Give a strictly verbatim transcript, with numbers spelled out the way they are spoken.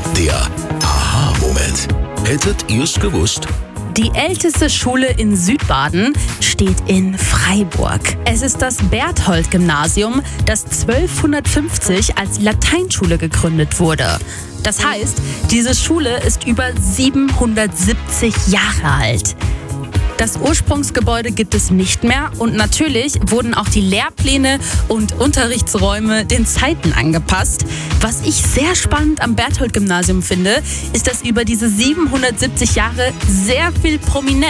Der Aha-Moment. Hättet ihr's gewusst? Die älteste Schule in Südbaden steht in Freiburg. Es ist das Berthold-Gymnasium, das zwölfhundertfünfzig als Lateinschule gegründet wurde. Das heißt, diese Schule ist über siebenhundertsiebzig Jahre alt. Das Ursprungsgebäude gibt es nicht mehr und natürlich wurden auch die Lehrpläne und Unterrichtsräume den Zeiten angepasst. Was ich sehr spannend am Berthold-Gymnasium finde, ist, dass über diese siebenhundertsiebzig Jahre sehr viel Prominenz